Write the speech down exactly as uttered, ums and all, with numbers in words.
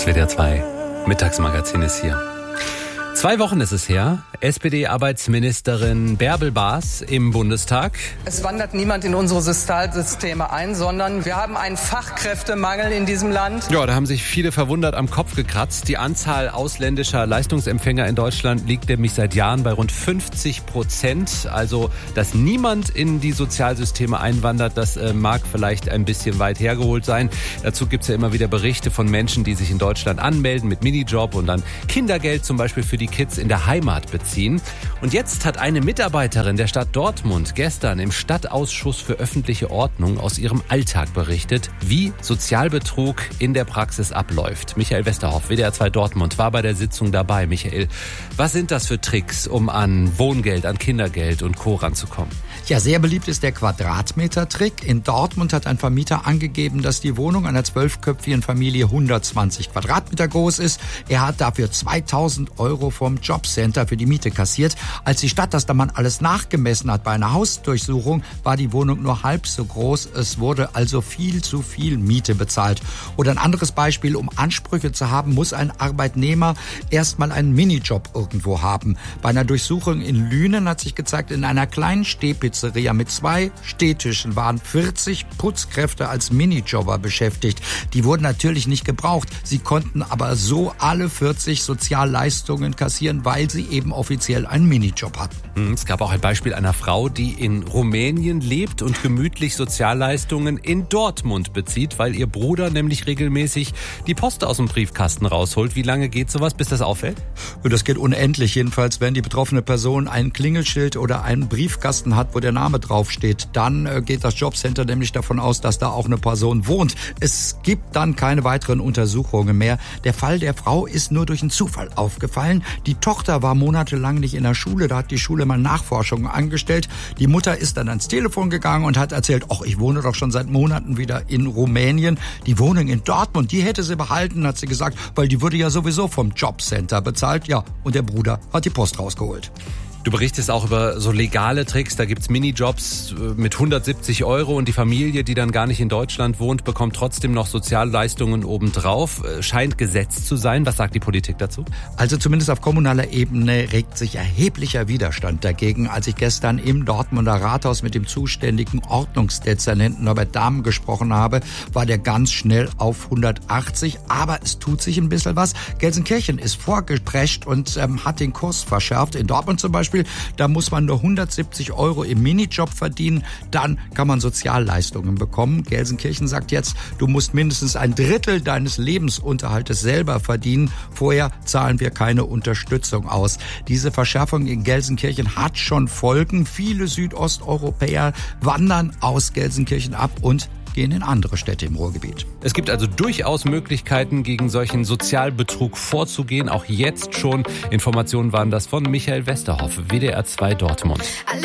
Das W D R zwei Mittagsmagazin ist hier. Zwei Wochen ist es her. S P D-Arbeitsministerin Bärbel Baas im Bundestag. Es wandert niemand in unsere Sozialsysteme ein, sondern wir haben einen Fachkräftemangel in diesem Land. Ja, da haben sich viele verwundert am Kopf gekratzt. Die Anzahl ausländischer Leistungsempfänger in Deutschland liegt nämlich seit Jahren bei rund fünfzig Prozent. Also, dass niemand in die Sozialsysteme einwandert, das äh, mag vielleicht ein bisschen weit hergeholt sein. Dazu gibt es ja immer wieder Berichte von Menschen, die sich in Deutschland anmelden mit Minijob und dann Kindergeld zum Beispiel für die Kids in der Heimat beziehen. Und jetzt hat eine Mitarbeiterin der Stadt Dortmund gestern im Stadtausschuss für öffentliche Ordnung aus ihrem Alltag berichtet, wie Sozialbetrug in der Praxis abläuft. Michael Westerhoff, W D R zwei Dortmund, war bei der Sitzung dabei. Michael, was sind das für Tricks, um an Wohngeld, an Kindergeld und Co. ranzukommen? Ja, sehr beliebt ist der Quadratmeter-Trick. In Dortmund hat ein Vermieter angegeben, dass die Wohnung einer zwölfköpfigen Familie hundertzwanzig Quadratmeter groß ist. Er hat dafür zweitausend Euro vom Jobcenter für die Miete kassiert. Als die Stadt das dann mal alles nachgemessen hat bei einer Hausdurchsuchung, war die Wohnung nur halb so groß. Es wurde also viel zu viel Miete bezahlt. Oder ein anderes Beispiel, um Ansprüche zu haben, muss ein Arbeitnehmer erstmal einen Minijob irgendwo haben. Bei einer Durchsuchung in Lünen hat sich gezeigt, in einer kleinen Stehpizzeria mit zwei Stehtischen waren vierzig Putzkräfte als Minijobber beschäftigt. Die wurden natürlich nicht gebraucht. Sie konnten aber so alle vierzig Sozialleistungen kassieren, weil sie eben offiziell einen Minijob hatten. Es gab auch ein Beispiel einer Frau, die in Rumänien lebt und gemütlich Sozialleistungen in Dortmund bezieht, weil ihr Bruder nämlich regelmäßig die Post aus dem Briefkasten rausholt. Wie lange geht sowas, bis das auffällt? Das geht unendlich. Jedenfalls, wenn die betroffene Person ein Klingelschild oder einen Briefkasten hat, wo der Name draufsteht, dann geht das Jobcenter nämlich davon aus, dass da auch eine Person wohnt. Es gibt dann keine weiteren Untersuchungen mehr. Der Fall der Frau ist nur durch einen Zufall aufgefallen. Die Tochter war monatelang nicht in der Schule, da hat die Schule mal Nachforschungen angestellt. Die Mutter ist dann ans Telefon gegangen und hat erzählt, ach, ich wohne doch schon seit Monaten wieder in Rumänien. Die Wohnung in Dortmund, die hätte sie behalten, hat sie gesagt, weil die wurde ja sowieso vom Jobcenter bezahlt. Ja, und der Bruder hat die Post rausgeholt. Du berichtest auch über so legale Tricks, da gibt's Minijobs mit hundertsiebzig Euro und die Familie, die dann gar nicht in Deutschland wohnt, bekommt trotzdem noch Sozialleistungen obendrauf. Scheint gesetzt zu sein. Was sagt die Politik dazu? Also zumindest auf kommunaler Ebene regt sich erheblicher Widerstand dagegen. Als ich gestern im Dortmunder Rathaus mit dem zuständigen Ordnungsdezernenten Norbert Dahmen gesprochen habe, war der ganz schnell auf hundertachtzig. Aber es tut sich ein bisschen was. Gelsenkirchen ist vorgeprescht und ähm, hat den Kurs verschärft. In Dortmund zum Beispiel, da muss man nur hundertsiebzig Euro im Minijob verdienen, dann kann man Sozialleistungen bekommen. Gelsenkirchen sagt jetzt, du musst mindestens ein Drittel deines Lebensunterhaltes selber verdienen. Vorher zahlen wir keine Unterstützung aus. Diese Verschärfung in Gelsenkirchen hat schon Folgen. Viele Südosteuropäer wandern aus Gelsenkirchen ab und gehen in andere Städte im Ruhrgebiet. Es gibt also durchaus Möglichkeiten, gegen solchen Sozialbetrug vorzugehen. Auch jetzt schon. Informationen waren das von Michael Westerhoff, W D R zwei Dortmund.